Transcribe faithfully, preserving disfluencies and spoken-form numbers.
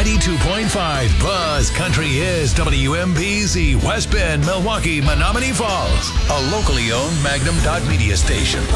ninety-two point five Buzz Country is W M B Z, West Bend, Milwaukee, Menominee Falls, a locally owned Magnum Dot Media station.